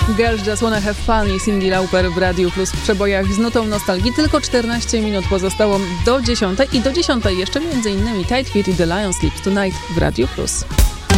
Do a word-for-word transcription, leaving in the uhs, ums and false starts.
Girls Just Wanna Have Fun i Cyndi Lauper w Radiu Plus w przebojach z nutą nostalgii. Tylko czternaście minut pozostało do dziesiątej i do dziesiątej jeszcze między innymi Tight Fit i The Lion Sleeps Tonight w Radiu Plus.